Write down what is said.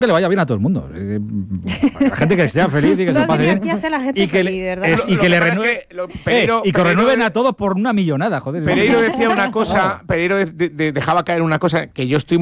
que le vaya bien a todo el mundo. La gente que sea feliz y que se pase bien. Y que le renueve. Y que renueven a todos por una millonada, joder. Pereiro decía una cosa, Pereiro dejaba caer una cosa que yo estoy